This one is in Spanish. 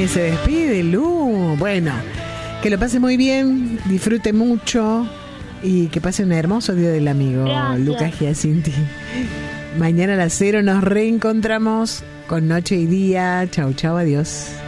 Se despide, Lu. Bueno, que lo pase muy bien, disfrute mucho y que pase un hermoso día del amigo. Gracias. Lucas Giacinti. Mañana a las 0 nos reencontramos con Noche y Día. Chau, chau, adiós.